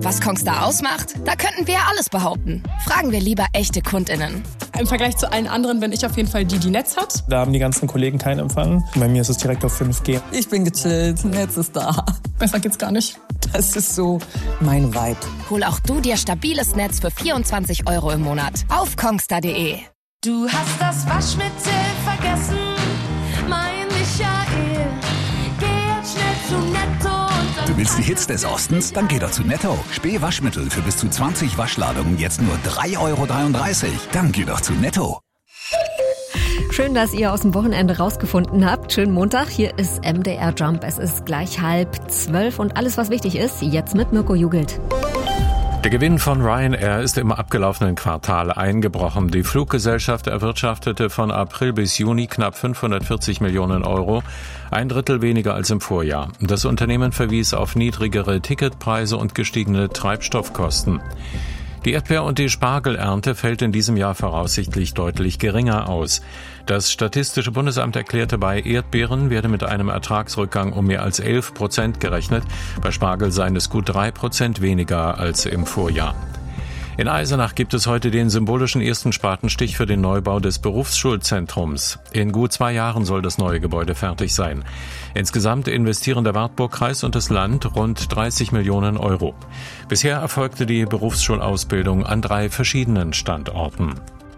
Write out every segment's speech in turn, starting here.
Was Kongstar ausmacht? Da könnten wir alles behaupten. Fragen wir lieber echte KundInnen. Im Vergleich zu allen anderen bin ich auf jeden Fall die Netz hat. Da haben die ganzen Kollegen keinen Empfang. Bei mir ist es direkt auf 5G. Ich bin gechillt, Netz ist da. Besser geht's gar nicht. Das ist so mein Vibe. Hol auch du dir stabiles Netz für 24 € im Monat auf kongstar.de. Du hast das Waschmittel vergessen, mein Michael. Geh jetzt schnell zu Netto. Du willst die Hits des Ostens? Dann geh doch zu Netto. Spähwaschmittel für bis zu 20 Waschladungen jetzt nur 3,33 €. Dann geh doch zu Netto. Schön, dass ihr aus dem Wochenende rausgefunden habt. Schönen Montag, hier ist MDR Jump. Es ist gleich 11:30 und alles, was wichtig ist, jetzt mit Mirko Jugelt. Der Gewinn von Ryanair ist im abgelaufenen Quartal eingebrochen. Die Fluggesellschaft erwirtschaftete von April bis Juni knapp 540 Millionen €, ein Drittel weniger als im Vorjahr. Das Unternehmen verwies auf niedrigere Ticketpreise und gestiegene Treibstoffkosten. Die Erdbeer- und die Spargelernte fällt in diesem Jahr voraussichtlich deutlich geringer aus. Das Statistische Bundesamt erklärte, bei Erdbeeren werde mit einem Ertragsrückgang um mehr als 11% gerechnet. Bei Spargel seien es gut 3% weniger als im Vorjahr. In Eisenach gibt es heute den symbolischen ersten Spatenstich für den Neubau des Berufsschulzentrums. In gut 2 Jahren soll das neue Gebäude fertig sein. Insgesamt investieren der Wartburgkreis und das Land rund 30 Millionen €. Bisher erfolgte die Berufsschulausbildung an 3 verschiedenen Standorten.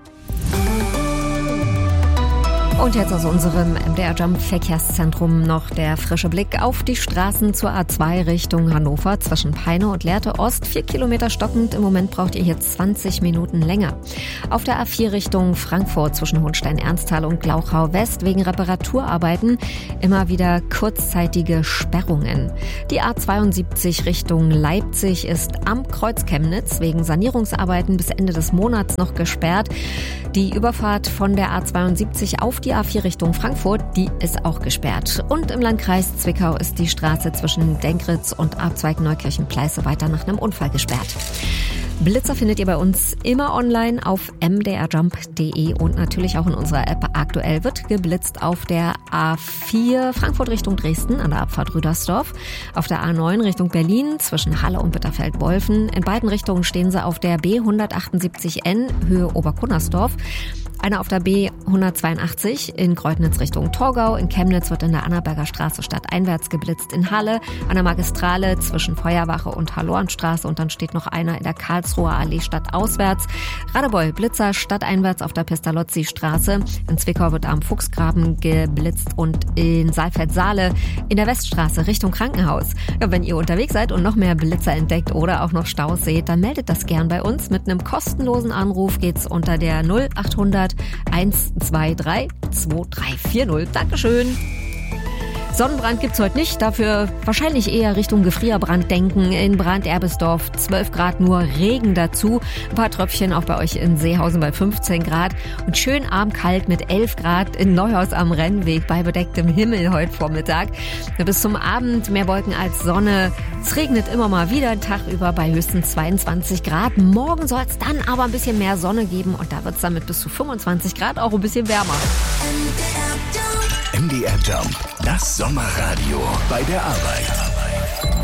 Und jetzt aus unserem MDR Jump Verkehrszentrum noch der frische Blick auf die Straßen zur A2 Richtung Hannover zwischen Peine und Lehrte Ost. 4 Kilometer stockend. Im Moment braucht ihr hier 20 Minuten länger. Auf der A4 Richtung Frankfurt zwischen Hohenstein-Ernsthal und Glauchau West wegen Reparaturarbeiten immer wieder kurzzeitige Sperrungen. Die A72 Richtung Leipzig ist am Kreuz Chemnitz wegen Sanierungsarbeiten bis Ende des Monats noch gesperrt. Die Überfahrt von der A72 auf die A4 Richtung Frankfurt, die ist auch gesperrt. Und im Landkreis Zwickau ist die Straße zwischen Denkritz und Abzweig Neukirchen-Pleiße weiter nach einem Unfall gesperrt. Blitzer findet ihr bei uns immer online auf mdrjump.de und natürlich auch in unserer App. Aktuell wird geblitzt auf der A4 Frankfurt Richtung Dresden an der Abfahrt Rüdersdorf, auf der A9 Richtung Berlin zwischen Halle und Bitterfeld-Wolfen. In beiden Richtungen stehen sie auf der B178N Höhe Oberkunnersdorf. Einer auf der B182 in Kreutnitz Richtung Torgau. In Chemnitz wird in der Annaberger Straße stadteinwärts geblitzt. In Halle an der Magistrale zwischen Feuerwache und Hallorenstraße. Und dann steht noch einer in der Karlsruher Allee stadtauswärts. Radebeul Blitzer stadteinwärts auf der Pestalozzi-Straße. In Zwickau wird am Fuchsgraben geblitzt und in Saalfeld-Saale in der Weststraße Richtung Krankenhaus. Ja, wenn ihr unterwegs seid und noch mehr Blitzer entdeckt oder auch noch Staus seht, dann meldet das gern bei uns. Mit einem kostenlosen Anruf geht's unter der 0800 123 2340. Dankeschön. Sonnenbrand gibt's heute nicht, dafür wahrscheinlich eher Richtung Gefrierbrand denken. In Brand-Erbesdorf 12 Grad, nur Regen dazu. Ein paar Tröpfchen auch bei euch in Seehausen bei 15 Grad. Und schön armkalt mit 11 Grad in Neuhaus am Rennweg bei bedecktem Himmel heute Vormittag. Bis zum Abend mehr Wolken als Sonne. Es regnet immer mal wieder den Tag über bei höchstens 22 Grad. Morgen soll es dann aber ein bisschen mehr Sonne geben und da wird es dann mit bis zu 25 Grad auch ein bisschen wärmer. MDR Jump, das Sommerradio bei der Arbeit.